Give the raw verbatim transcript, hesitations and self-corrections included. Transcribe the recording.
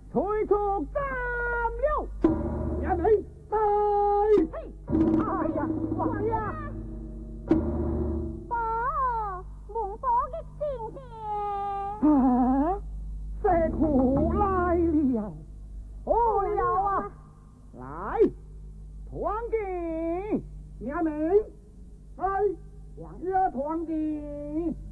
催促斩了，衙内在。 嘿，哎呀，王爷， 爸，蒙多的今天。 啊，石库来了，哦了啊，来，团结，衙内，哎，王爷团结。